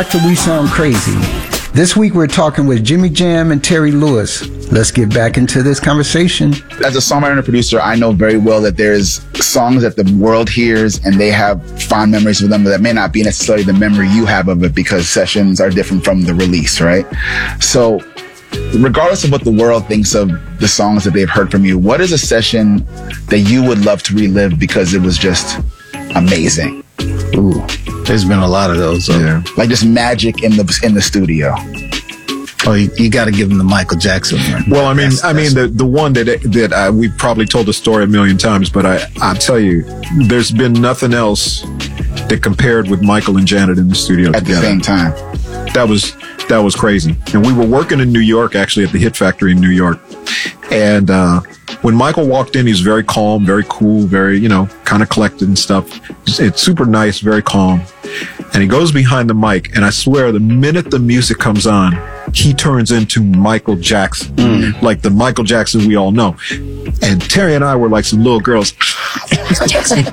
To We Sound Crazy. This week we're talking with Jimmy Jam and Terry Lewis. Let's get back into this conversation. As a songwriter and producer, I know very well that there's songs that the world hears and they have fond memories of them that may not be necessarily the memory you have of it because sessions are different from the release, right? So regardless of what the world thinks of the songs that they've heard from you, what is a session that you would love to relive because it was just amazing? Ooh, there's been a lot of those. Yeah. Like just magic in the studio. Oh, you got to give him the Michael Jackson one. Well, I mean, the one that we've probably told the story a million times, but I'll tell you, there's been nothing else that compared with Michael and Janet in the studio at together. The same time. That was crazy. And we were working in New York, actually, at the Hit Factory in New York. And when Michael walked in, he was very calm, very cool, very, kind of collected and stuff. It's super nice, very calm. And he goes behind the mic, and I swear the minute the music comes on, he turns into Michael Jackson, like the Michael Jackson we all know. And Terry and I were like some little girls. Michael Jackson.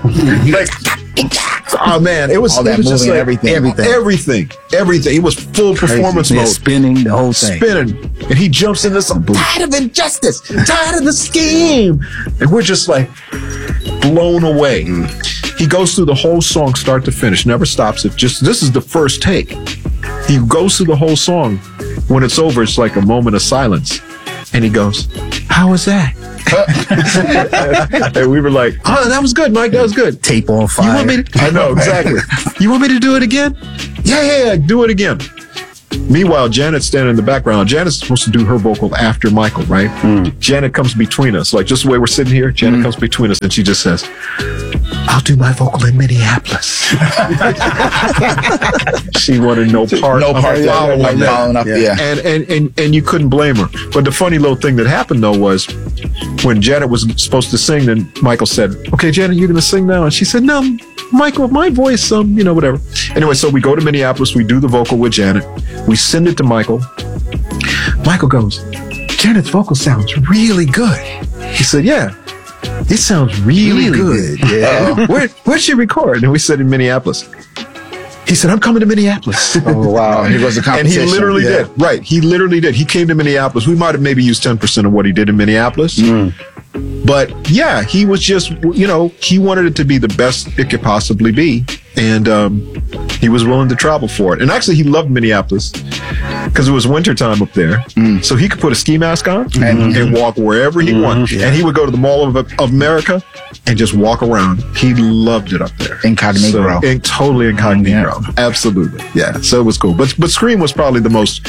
Oh man, it was just like everything. It was full performance mode, spinning the whole thing, and he jumps into some tired of injustice, tired of the scheme, and we're just like blown away. He goes through the whole song, start to finish, never stops it. This is the first take. He goes through the whole song. When it's over, it's like a moment of silence, and he goes, "How was that?" And we were like, "Oh, that was good, Mike. That was good." Tape on fire. You want me to? I know exactly. You want me to do it again? Yeah. Do it again. Meanwhile, Janet's standing in the background. Janet's supposed to do her vocal after Michael, right? Janet comes between us, like just the way we're sitting here. Janet comes between us, and she just says, "I'll do my vocal in Minneapolis." She wanted no part of following up. Yeah. And you couldn't blame her. But the funny little thing that happened though was when Janet was supposed to sing, then Michael said, "Okay, Janet, you're going to sing now." And she said, "No, Michael, my voice, whatever." Anyway, so we go to Minneapolis, we do the vocal with Janet, we send it to Michael. Michael goes, "Janet's vocal sounds really good." He said, "Yeah, it sounds really good. Yeah. Where'd she record?" And we said, "In Minneapolis." He said, "I'm coming to Minneapolis." Oh, wow. Here goes the competition. And he literally did. Right. He literally did. He came to Minneapolis. We might have maybe used 10% of what he did in Minneapolis. But yeah, he was just, he wanted it to be the best it could possibly be. And he was willing to travel for it. And actually, he loved Minneapolis because it was wintertime up there. So he could put a ski mask on and walk wherever he wanted. Yeah. And he would go to the Mall of America and just walk around. He loved it up there. Incognito. Totally incognito. Yeah. Absolutely. Yeah. So it was cool. But Scream was probably the most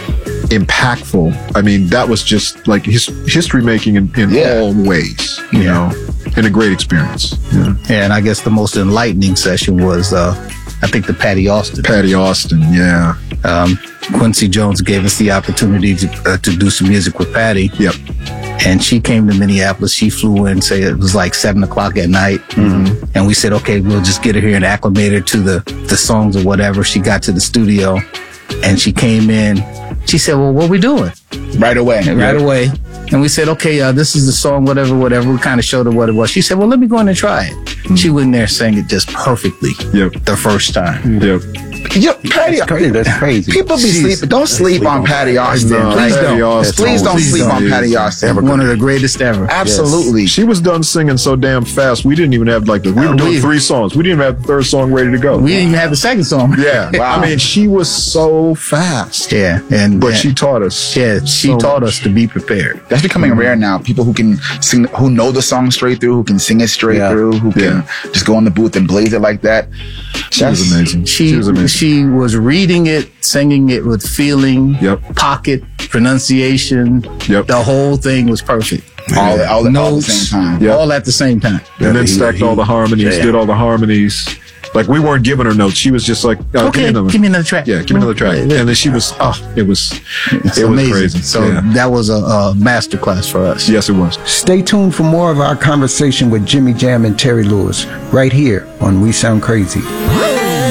impactful. I mean, that was just like history making in all ways, you know, and a great experience. Yeah. And I guess the most enlightening session was, I think, the Patty Austin. Yeah. Quincy Jones gave us the opportunity to do some music with Patty. Yep. And she came to Minneapolis. She flew in, say it was like 7:00 at night. And we said, okay, we'll just get her here and acclimate her to the songs or whatever. She got to the studio and she came in. She said, well, what are we doing? Right away. And we said, okay, this is the song, whatever. We kind of showed her what it was. She said, well, let me go in and try it. She went in there, sang it just perfectly the first time. Patty, that's crazy. People be sleeping. Don't sleep on Patty Austin. Please don't sleep on Patty Austin. One of the greatest ever. Absolutely. Yes. She was done singing so damn fast. We didn't even have we were doing 3 songs. We didn't even have the 3rd song ready to go. We didn't even have the 2nd song. Yeah. Wow. I mean, she was so fast. Yeah. But she taught us. Yeah. She taught us to be prepared. That's becoming rare now. People who can sing, who know the song straight through, who can sing it straight through, who can just go in the booth and blaze it like that. She was amazing. She was reading it, singing it with feeling, pocket, pronunciation. The whole thing was perfect. All at the same time. All at the same time. And then stacked all the harmonies, did all the harmonies. Like, we weren't giving her notes. She was just like, okay, give me another track. Yeah, give me another track. And then she was, it was crazy. So that was a masterclass for us. Yes, it was. Stay tuned for more of our conversation with Jimmy Jam and Terry Lewis right here on We Sound Crazy.